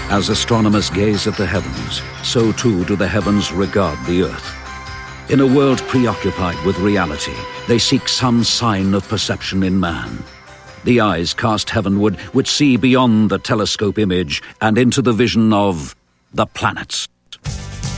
As astronomers gaze at the heavens, so too do the heavens regard the earth. In a world preoccupied with reality, they seek some sign of perception in man. The eyes cast heavenward would see beyond the telescope image and into the vision of the planets.